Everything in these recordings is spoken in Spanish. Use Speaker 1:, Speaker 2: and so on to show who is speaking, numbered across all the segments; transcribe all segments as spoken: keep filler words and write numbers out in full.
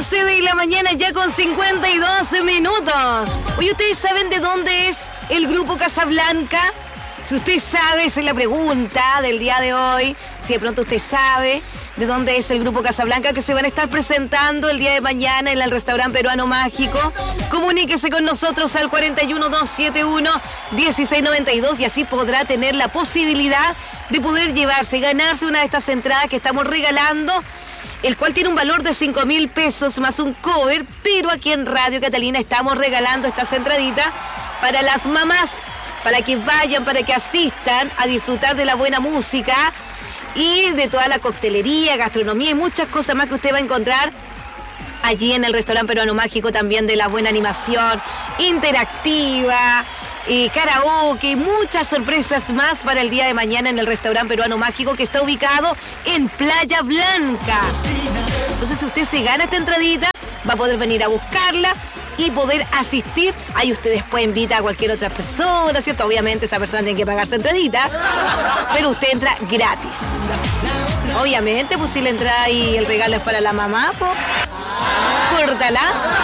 Speaker 1: once de la mañana ya con cincuenta y dos minutos. Oye, ¿ustedes saben de dónde es el Grupo Casablanca? Si usted sabe, esa es la pregunta del día de hoy. Si de pronto usted sabe de dónde es el Grupo Casablanca, que se van a estar presentando el día de mañana en el restaurante peruano mágico, comuníquese con nosotros al cuarenta y uno, doscientos setenta y uno, dieciséis noventa y dos y así podrá tener la posibilidad de poder llevarse, ganarse una de estas entradas que estamos regalando, el cual tiene un valor de cinco mil pesos más un cover, pero aquí en Radio Catalina estamos regalando estas entraditas para las mamás, para que vayan, para que asistan a disfrutar de la buena música y de toda la coctelería, gastronomía y muchas cosas más que usted va a encontrar allí en el restaurante peruano mágico, también de la buena animación interactiva, y karaoke y muchas sorpresas más para el día de mañana en el restaurante peruano mágico, que está ubicado en Playa Blanca. Entonces, si usted se gana esta entradita, va a poder venir a buscarla y poder asistir. Ahí usted después invita a cualquier otra persona, ¿cierto? Obviamente esa persona tiene que pagar su entradita, pero usted entra gratis. Obviamente, pues si la entrada y el regalo es para la mamá, pues córtala.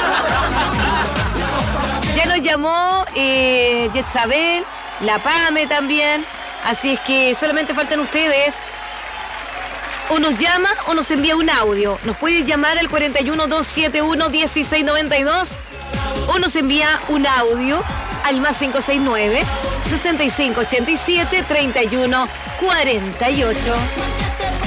Speaker 1: Ya nos llamó eh, Yetzabel, la Pame también, así es que solamente faltan ustedes. O nos llama o nos envía un audio. Nos puede llamar al cuarenta y uno, doscientos setenta y uno, dieciséis noventa y dos o nos envía un audio al más cinco seis nueve, sesenta y cinco ochenta y siete, treinta y uno cuarenta y ocho.